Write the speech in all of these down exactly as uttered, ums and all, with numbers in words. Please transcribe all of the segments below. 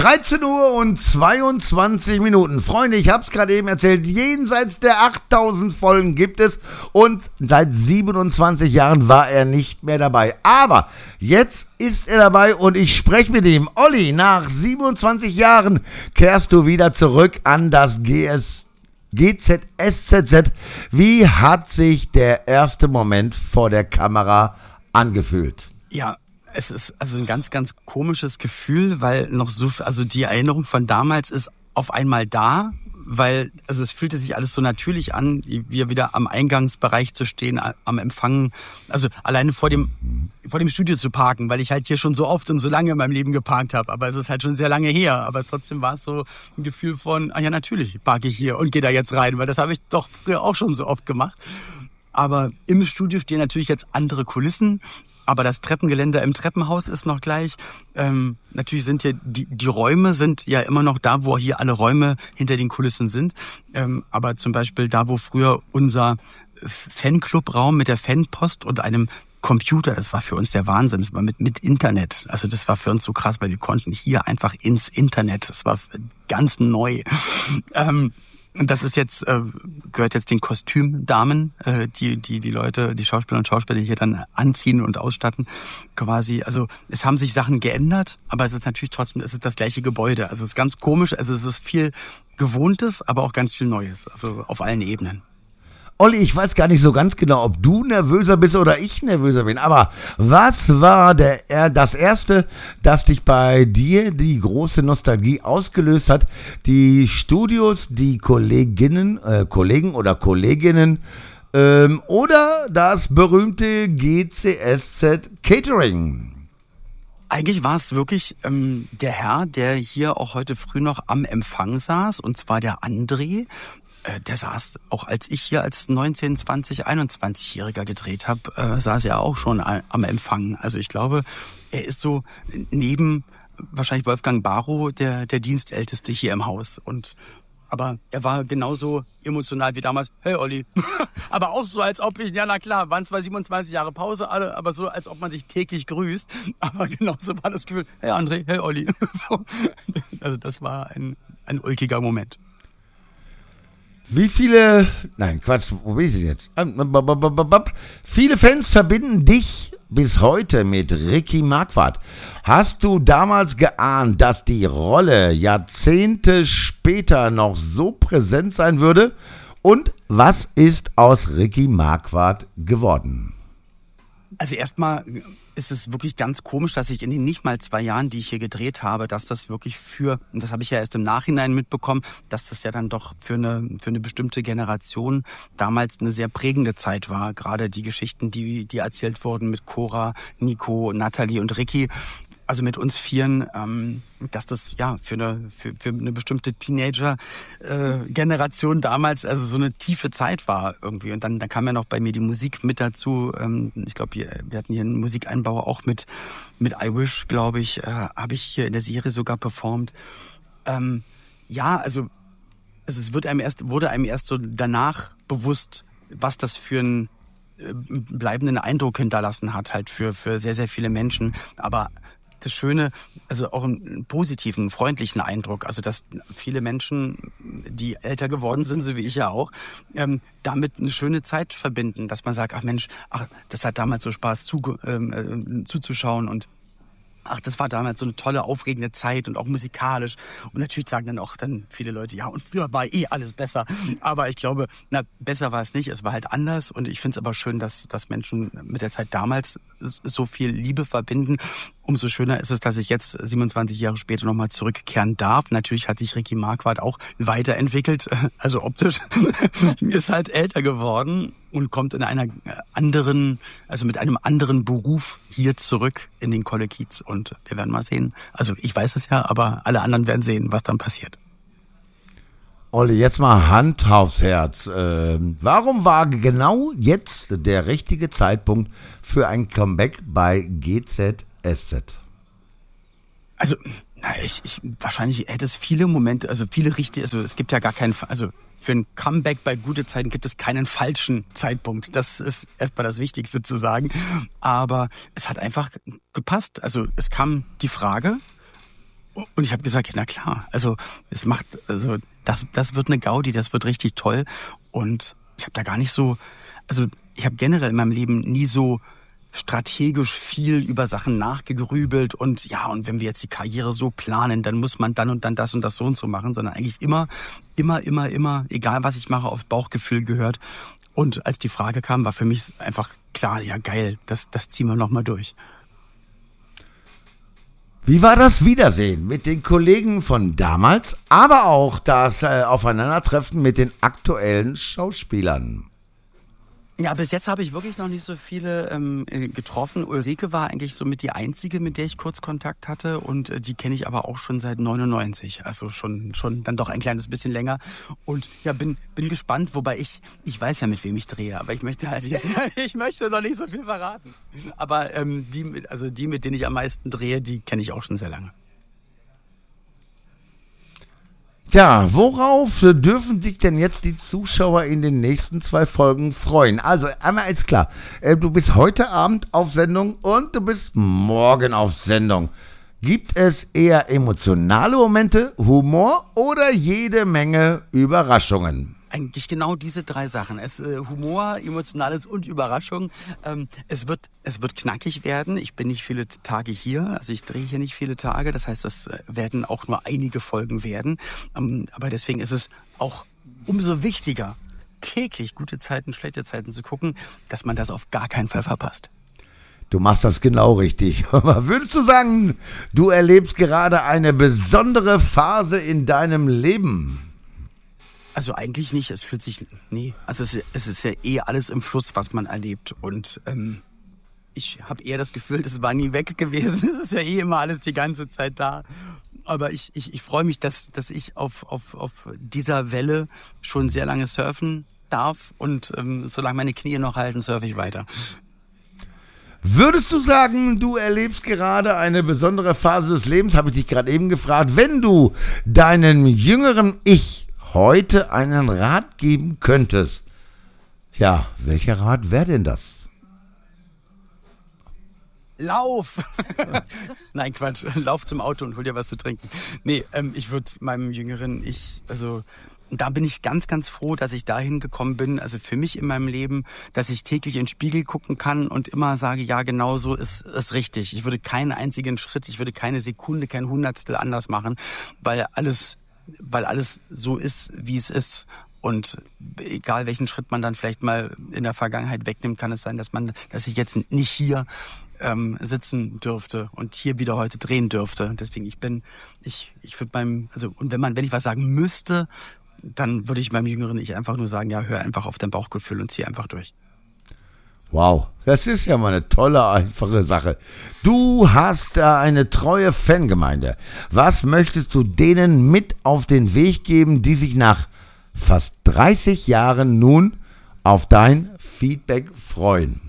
dreizehn Uhr und zweiundzwanzig Minuten. Freunde, ich habe es gerade eben erzählt, jenseits der achttausend Folgen gibt es und seit siebenundzwanzig Jahren war er nicht mehr dabei. Aber jetzt ist er dabei und ich spreche mit ihm. Olli, nach siebenundzwanzig Jahren kehrst du wieder zurück an das G S G Z S Z Z. Wie hat sich der erste Moment vor der Kamera angefühlt? Ja, es ist also ein ganz, ganz komisches Gefühl, weil noch so, also die Erinnerung von damals ist auf einmal da, weil, also es fühlte sich alles so natürlich an, wir wieder am Eingangsbereich zu stehen, am Empfang, also alleine vor dem, vor dem Studio zu parken, weil ich halt hier schon so oft und so lange in meinem Leben geparkt habe, aber es ist halt schon sehr lange her, aber trotzdem war es so ein Gefühl von, ah ja, natürlich parke ich hier und gehe da jetzt rein, weil das habe ich doch früher auch schon so oft gemacht. Aber im Studio stehen natürlich jetzt andere Kulissen, aber das Treppengeländer im Treppenhaus ist noch gleich. Ähm, natürlich sind hier die, die Räume sind ja immer noch da, wo hier alle Räume hinter den Kulissen sind. Ähm, aber zum Beispiel da, wo früher unser Fanclub-Raum mit der Fanpost und einem Computer, das war für uns der Wahnsinn. Das war mit, mit Internet. Also das war für uns so krass, weil wir konnten hier einfach ins Internet. Das war ganz neu. Ähm, Und das ist jetzt, äh, gehört jetzt den Kostümdamen, äh, die, die, die Leute, die Schauspieler und Schauspieler hier dann anziehen und ausstatten, quasi. Also, es haben sich Sachen geändert, aber es ist natürlich trotzdem, es ist das gleiche Gebäude. Also, es ist ganz komisch. Also, es ist viel Gewohntes, aber auch ganz viel Neues. Also, auf allen Ebenen. Olli, ich weiß gar nicht so ganz genau, ob du nervöser bist oder ich nervöser bin, aber was war der, das Erste, das dich bei dir die große Nostalgie ausgelöst hat? Die Studios, die Kolleginnen, äh, Kollegen oder Kolleginnen ähm, oder das berühmte G C S Z Catering? Eigentlich war es wirklich ähm, der Herr, der hier auch heute früh noch am Empfang saß, und zwar der André. Der saß, auch als ich hier als neunzehn-, zwanzig-, einundzwanzigjähriger gedreht habe, äh, saß er auch schon am Empfang. Also ich glaube, er ist so neben wahrscheinlich Wolfgang Barrow der, der Dienstälteste hier im Haus. Und aber er war genauso emotional wie damals. Hey Olli. Aber auch so, als ob ich, ja na klar, waren zwar siebenundzwanzig Jahre Pause, alle, aber so, als ob man sich täglich grüßt. Aber genauso war das Gefühl, hey André, hey Olli. So. Also das war ein, ein ulkiger Moment. Wie viele, nein, Quatsch, wo bin ich jetzt? Viele Fans verbinden dich bis heute mit Ricky Marquardt. Hast du damals geahnt, dass die Rolle Jahrzehnte später noch so präsent sein würde? Und was ist aus Ricky Marquardt geworden? Also erstmal ist es wirklich ganz komisch, dass ich in den nicht mal zwei Jahren, die ich hier gedreht habe, dass das wirklich für, und das habe ich ja erst im Nachhinein mitbekommen, dass das ja dann doch für eine, für eine bestimmte Generation damals eine sehr prägende Zeit war. Gerade die Geschichten, die, die erzählt wurden mit Cora, Nico, Natalie und Ricky. Also mit uns Vieren, ähm, dass das ja für eine für, für eine bestimmte Teenager-Generation äh, damals also so eine tiefe Zeit war irgendwie. Und dann, dann kam ja noch bei mir die Musik mit dazu. Ähm, ich glaube, wir, wir hatten hier einen Musikeinbau auch mit mit I Wish, glaube ich, äh, habe ich hier in der Serie sogar performt. Ähm, ja, also, also es wird einem erst wurde einem erst so danach bewusst, was das für ein äh, bleibenden Eindruck hinterlassen hat, halt für für sehr sehr viele Menschen. Aber das Schöne, also auch einen positiven, freundlichen Eindruck, also dass viele Menschen, die älter geworden sind, so wie ich ja auch, ähm, damit eine schöne Zeit verbinden, dass man sagt, ach Mensch, ach, das hat damals so Spaß zu, ähm, zuzuschauen und ach, das war damals so eine tolle, aufregende Zeit und auch musikalisch. Und natürlich sagen dann auch dann viele Leute, ja, und früher war eh alles besser. Aber ich glaube, na, besser war es nicht, es war halt anders. Und ich finde es aber schön, dass, dass Menschen mit der Zeit damals so viel Liebe verbinden. Umso schöner ist es, dass ich jetzt siebenundzwanzig Jahre später nochmal zurückkehren darf. Natürlich hat sich Ricky Marquardt auch weiterentwickelt, also optisch, ist halt älter geworden und kommt in einer anderen, also mit einem anderen Beruf hier zurück in den Kolle Kiez. Und wir werden mal sehen. Also ich weiß es ja, aber alle anderen werden sehen, was dann passiert. Olli, jetzt mal Hand aufs Herz. Ähm, warum war genau jetzt der richtige Zeitpunkt für ein Comeback bei G Z S Z? Also, na, ich, ich, wahrscheinlich hätte es viele Momente, also viele richtige, also es gibt ja gar keinen, also für ein Comeback bei gute Zeiten gibt es keinen falschen Zeitpunkt. Das ist erstmal das Wichtigste zu sagen. Aber es hat einfach gepasst. Also es kam die Frage Und ich habe gesagt, na klar, also es macht, also das, das wird eine Gaudi, das wird richtig toll. Und ich habe da gar nicht so, also ich habe generell in meinem Leben nie so strategisch viel über Sachen nachgegrübelt und ja, und wenn wir jetzt die Karriere so planen, dann muss man dann und dann das und das so und so machen, sondern eigentlich immer, immer, immer, immer, egal was ich mache, aufs Bauchgefühl gehört. Und als die Frage kam, war für mich einfach klar, ja geil, das, das ziehen wir nochmal durch. Wie war das Wiedersehen mit den Kollegen von damals, aber auch das äh, Aufeinandertreffen mit den aktuellen Schauspielern? Ja, bis jetzt habe ich wirklich noch nicht so viele ähm, getroffen. Ulrike war eigentlich so mit die einzige, mit der ich kurz Kontakt hatte und äh, die kenne ich aber auch schon seit neunundneunzig, also schon schon dann doch ein kleines bisschen länger. Und ja, bin bin gespannt, wobei ich ich weiß ja, mit wem ich drehe, aber ich möchte halt jetzt ich möchte noch nicht so viel verraten. Aber ähm, die mit, also die, mit denen ich am meisten drehe, die kenne ich auch schon sehr lange. Tja, worauf dürfen sich denn jetzt die Zuschauer in den nächsten zwei Folgen freuen? Also einmal ist klar, du bist heute Abend auf Sendung und du bist morgen auf Sendung. Gibt es eher emotionale Momente, Humor oder jede Menge Überraschungen? Eigentlich genau diese drei Sachen. Es äh, Humor, Emotionales und Überraschung. Ähm, es wird es wird knackig werden. Ich bin nicht viele Tage hier, also ich drehe hier nicht viele Tage. Das heißt, das werden auch nur einige Folgen werden. Ähm, aber deswegen ist es auch umso wichtiger, täglich gute Zeiten, schlechte Zeiten zu gucken, dass man das auf gar keinen Fall verpasst. Du machst das genau richtig. Würdest du sagen, du erlebst gerade eine besondere Phase in deinem Leben? Also eigentlich nicht, es fühlt sich, nee, also es, es ist ja eh alles im Fluss, was man erlebt und ähm, ich habe eher das Gefühl, das war nie weg gewesen, es ist ja eh immer alles die ganze Zeit da, aber ich, ich, ich freue mich, dass, dass ich auf, auf, auf dieser Welle schon sehr lange surfen darf und ähm, solange meine Knie noch halten, surfe ich weiter. Würdest du sagen, du erlebst gerade eine besondere Phase des Lebens, habe ich dich gerade eben gefragt, wenn du deinem jüngeren Ich heute einen Rat geben könntest, ja, welcher Rat wäre denn das? Lauf! Nein, Quatsch. Lauf zum Auto und hol dir was zu trinken. Nee, ähm, ich würde meinem Jüngeren, ich, also, da bin ich ganz, ganz froh, dass ich dahin gekommen bin, also für mich in meinem Leben, dass ich täglich in den Spiegel gucken kann und immer sage, ja, genau so ist es richtig. Ich würde keinen einzigen Schritt, ich würde keine Sekunde, kein Hundertstel anders machen, weil alles weil alles so ist, wie es ist. Und egal welchen Schritt man dann vielleicht mal in der Vergangenheit wegnimmt, kann es sein, dass man, dass ich jetzt nicht hier ähm, sitzen dürfte und hier wieder heute drehen dürfte. Deswegen, ich bin, ich, ich würde meinem, also, und wenn man, wenn ich was sagen müsste, dann würde ich meinem jüngeren Ich einfach nur sagen, ja, hör einfach auf dein Bauchgefühl und zieh einfach durch. Wow, das ist ja mal eine tolle, einfache Sache. Du hast da eine treue Fangemeinde. Was möchtest du denen mit auf den Weg geben, die sich nach fast dreißig Jahren nun auf dein Feedback freuen?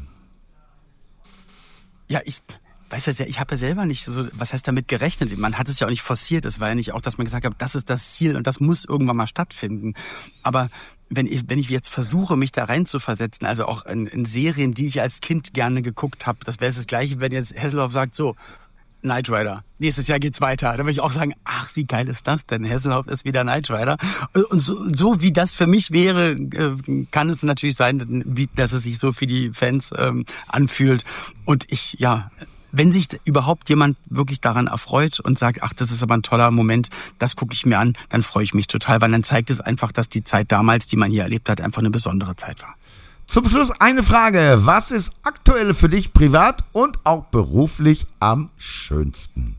Ja, ich weiß das ja, ich habe ja selber nicht so, was heißt damit gerechnet? Man hat es ja auch nicht forciert. Es war ja nicht auch, dass man gesagt hat, das ist das Ziel und das muss irgendwann mal stattfinden. Aber wenn ich, wenn ich jetzt versuche, mich da rein zu versetzen, also auch in, in Serien, die ich als Kind gerne geguckt habe, das wäre das Gleiche, wenn jetzt Hasselhoff sagt, so, Knight Rider, nächstes Jahr geht's weiter. Da würde ich auch sagen, ach, wie geil ist das denn? Hasselhoff ist wieder Knight Rider. Und so, so wie das für mich wäre, kann es natürlich sein, wie, dass es sich so für die Fans ähm, anfühlt. Und ich, ja, wenn sich überhaupt jemand wirklich daran erfreut und sagt, ach, das ist aber ein toller Moment, das gucke ich mir an, dann freue ich mich total, weil dann zeigt es einfach, dass die Zeit damals, die man hier erlebt hat, einfach eine besondere Zeit war. Zum Schluss eine Frage. Was ist aktuell für dich privat und auch beruflich am schönsten?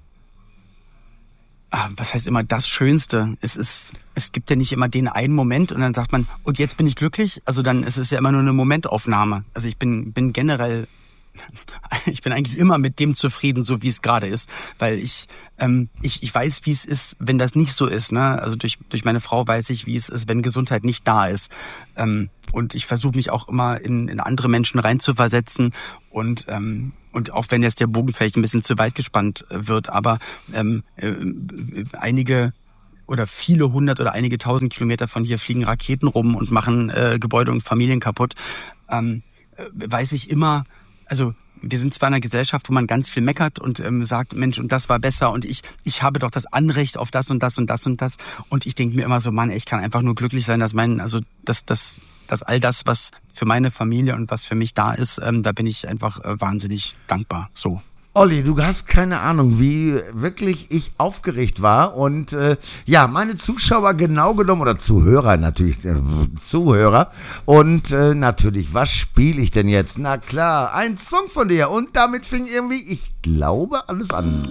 Was heißt immer das Schönste? Es ist, es gibt ja nicht immer den einen Moment und dann sagt man, und jetzt bin ich glücklich. Also dann ist es ja immer nur eine Momentaufnahme. Also ich bin, bin generell ich bin eigentlich immer mit dem zufrieden, so wie es gerade ist, weil ich ähm, ich ich weiß, wie es ist, wenn das nicht so ist, ne? Also durch durch meine Frau weiß ich, wie es ist, wenn Gesundheit nicht da ist. Ähm, und ich versuche mich auch immer in in andere Menschen reinzuversetzen und ähm, und auch wenn jetzt der Bogen vielleicht ein bisschen zu weit gespannt wird, aber ähm, äh, einige oder viele hundert oder einige tausend Kilometer von hier fliegen Raketen rum und machen äh, Gebäude und Familien kaputt. Ähm, äh, weiß ich immer. Also wir sind zwar in einer Gesellschaft, wo man ganz viel meckert und ähm, sagt, Mensch, und das war besser und ich ich habe doch das Anrecht auf das und das und das und das. Und ich denke mir immer so, Mann, ich kann einfach nur glücklich sein, dass mein, also dass das, dass all das, was für meine Familie und was für mich da ist, ähm, da bin ich einfach äh, wahnsinnig dankbar. So. Olli, du hast keine Ahnung, wie wirklich ich aufgeregt war und äh, ja, meine Zuschauer genau genommen, oder Zuhörer natürlich, äh, Zuhörer und äh, natürlich, was spiele ich denn jetzt? Na klar, ein Song von dir und damit fing irgendwie, ich glaube, alles an.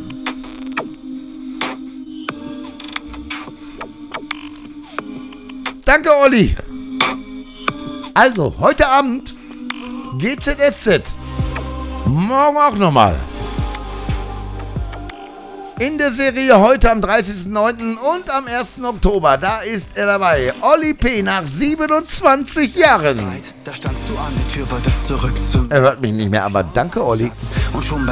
Danke, Olli. Also, heute Abend G Z S Z, morgen auch nochmal. In der Serie heute am dreißigsten neunten und am ersten Oktober, da ist er dabei. Olli P. nach siebenundzwanzig Jahren. Da standst du an der Tür, wolltest zurück zum... Er hört mich nicht mehr, aber danke, Olli. Und schon